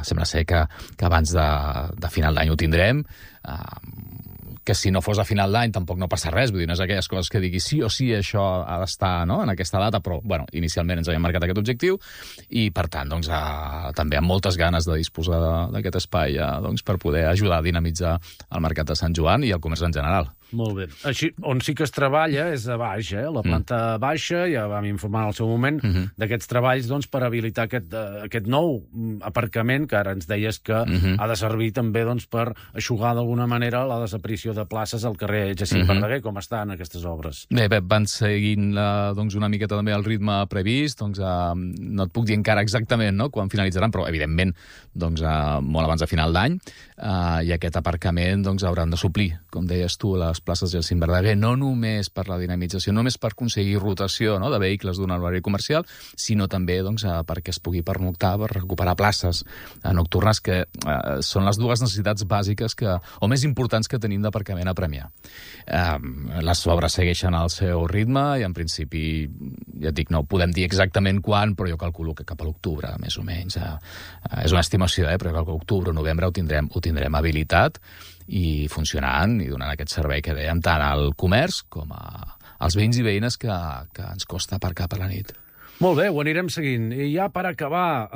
sembla ser que abans de final d'any ho tindrem, que si no fos a final d'any tampoc no passa res, vull dir, no és aquelles coses que digui sí o sí això ha d'estar, no?, en aquesta data, però, bueno, inicialment ens havíem marcat aquest objectiu i, per tant, doncs, també amb moltes ganes de disposar d'aquest espai doncs, per poder ajudar a dinamitzar el mercat de Sant Joan i el comerç en general. Molt bé. Així, on sí que es treballa és a baix, la planta baixa, ja vam informar en el seu moment d'aquests treballs doncs, per habilitar aquest nou aparcament, que ara ens deies que ha de servir també doncs, per eixugar d'alguna manera la desaparició de places al carrer Jacint Verdaguer. Com estan aquestes obres? Bé, van seguint doncs, una miqueta també el ritme previst, doncs, no et puc dir encara exactament, no?, quan finalitzaran, però evidentment doncs, molt abans de final d'any, i aquest aparcament doncs, hauran de suplir, com deies tu, les places de Jacint Verdaguer, no només per la dinamització, no només per aconseguir rotació, no?, de vehicles d'un horari comercial, sinó també doncs, perquè es pugui pernoctar, per recuperar places nocturnes, que són les dues necessitats bàsiques o més importants que tenim d'aparcament a Premià. Les obres segueixen al seu ritme i, en principi, ja et dic, no podem dir exactament quan, però jo calculo que cap a l'octubre, més o menys. És una estimació, però jo calculo que octubre o novembre ho tindrem habilitat i funcionant i donant aquest servei que dèiem tant al comerç com als veïns i veïnes que ens costa aparcar per la nit. Molt bé, ho anirem seguint. I ja per acabar,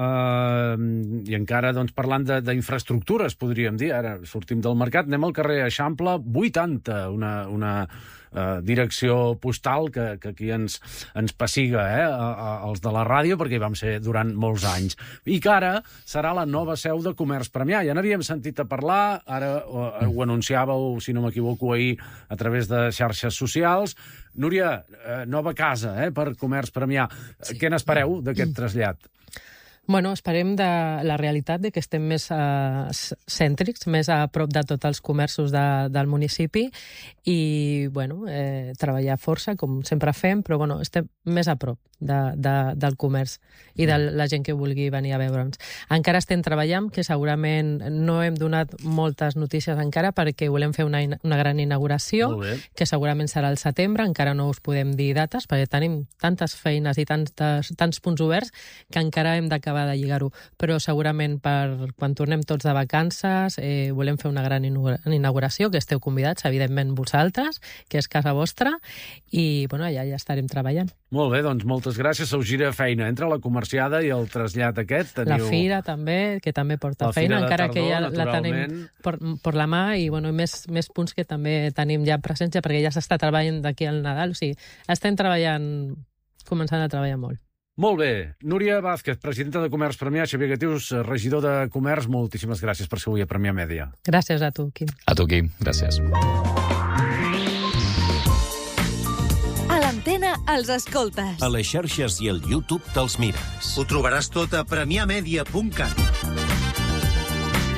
i encara doncs, parlant d'infraestructures, podríem dir, ara sortim del mercat, anem al carrer Eixample 80, una direcció postal que aquí ens pessiga, els de la ràdio, perquè hi vam ser durant molts anys. I que ara serà la nova seu de Comerç Premià. Ja n'havíem sentit a parlar, ara ho anunciàveu, si no m'equivoco, ahir a través de xarxes socials. Núria, nova casa per Comerç Premià. Sí. Què n'espereu d'aquest trasllat? Bueno, esperem de la realitat de que estem més cèntrics, més a prop de tots els comerços del municipi i, bueno, treballar força, com sempre fem, però, bueno, estem més a prop del comerç i de la gent que vulgui venir a veure'ns. Encara estem treballant, que segurament no hem donat moltes notícies encara perquè volem fer una gran inauguració, que segurament serà al setembre, encara no us podem dir dates, perquè tenim tantes feines i tants punts oberts que encara hem d'acabar de lligar-ho, però segurament quan tornem tots de vacances volem fer una gran inauguració, que esteu convidats, evidentment vosaltres, que és casa vostra, i bueno, allà ja estarem treballant. Molt bé, doncs moltes gràcies. Us gira feina entre la comerciada i el trasllat aquest. La fira també, que també porta feina, encara que ja la tenim per la mà, i bueno, més punts que també tenim ja presència, perquè ja s'està treballant d'aquí al Nadal, o sigui, estem començant a treballar molt. Molt bé. Núria Vázquez, presidenta de Comerç Premià, Xavier Gatius, regidor de Comerç, moltíssimes gràcies per ser avui a Premià Mèdia. Gràcies a tu, Quim. A tu, Quim. Gràcies. A l'antena els escoltes. A les xarxes i al YouTube te'ls mires. Ho trobaràs tot a premiamedia.cat.